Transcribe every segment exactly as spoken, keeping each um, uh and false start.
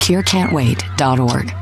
cure can't wait dot org.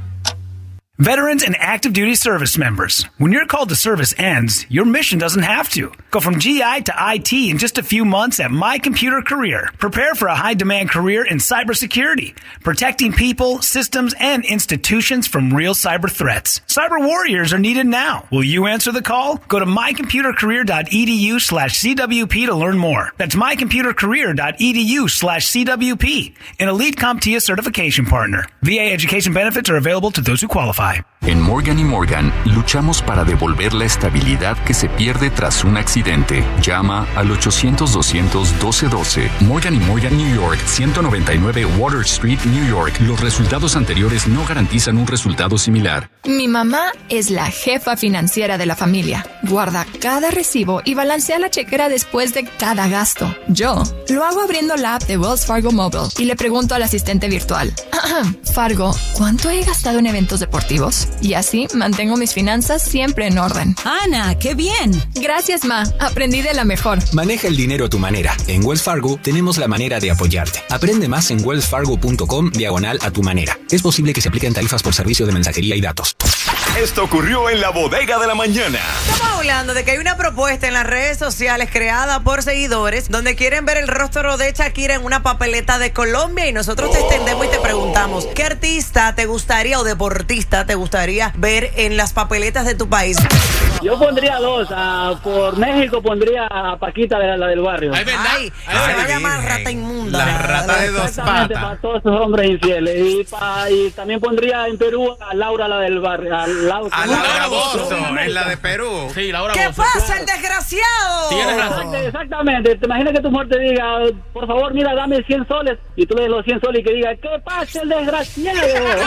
Veterans and active duty service members, when your call to service ends, your mission doesn't have to. Go from G I to I T in just a few months at My Computer Career. Prepare for a high-demand career in cybersecurity, protecting people, systems, and institutions from real cyber threats. Cyber warriors are needed now. Will you answer the call? Go to my computer career dot e d u slash c w p to learn more. That's my computer career dot e d u slash c w p, an elite CompTIA certification partner. V A education benefits are available to those who qualify. En Morgan y Morgan, luchamos para devolver la estabilidad que se pierde tras un accidente. Llama al ochocientos, doscientos, doce doce. Morgan y Morgan, New York, ciento noventa y nueve Water Street, New York. Los resultados anteriores no garantizan un resultado similar. Mi mamá es la jefa financiera de la familia. Guarda cada recibo y balancea la chequera después de cada gasto. Yo lo hago abriendo la app de Wells Fargo Mobile y le pregunto al asistente virtual. Fargo, ¿cuánto he gastado en eventos deportivos? Y así mantengo mis finanzas siempre en orden. ¡Ana, qué bien! Gracias, Ma. Aprendí de la mejor. Maneja el dinero a tu manera. En Wells Fargo tenemos la manera de apoyarte. Aprende más en wells fargo punto com diagonal a tu manera. Es posible que se apliquen tarifas por servicio de mensajería y datos. Esto ocurrió en la bodega de la mañana. Estamos hablando de que hay una propuesta en las redes sociales creada por seguidores donde quieren ver el rostro de Shakira en una papeleta de Colombia y nosotros te extendemos y te preguntamos, ¿qué artista te gustaría o deportista te gustaría ver en las papeletas de tu país? Yo pondría dos. Uh, por México pondría a Paquita, la, la del barrio. Ay, Ay, Ay, se va a llamar rata inmunda. La rata de dos patas. Para todos esos hombres infieles. Y, pa, y también pondría en Perú a Laura, la del barrio. A Laura, a Laura Bozzo, en la de Perú. Sí, Laura ¿Qué Bozzo, pasa, claro. El desgraciado? Tienes razón. Exactamente. Te imaginas que tu mujer te diga, por favor, mira, dame cien soles. Y tú le des los cien soles y que diga, ¿qué pasa, el desgraciado?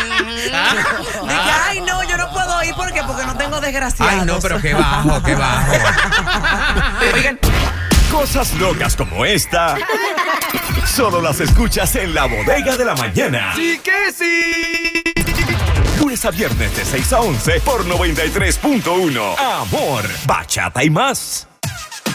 Diga, ay, no, yo no puedo ir porque, porque no tengo desgraciados. Ay, no, pero qué bajo, qué bajo. Cosas locas como esta solo las escuchas en la bodega de la mañana. ¡Sí que sí! Lunes a viernes de seis a once por noventa y tres punto uno. Amor, bachata y más.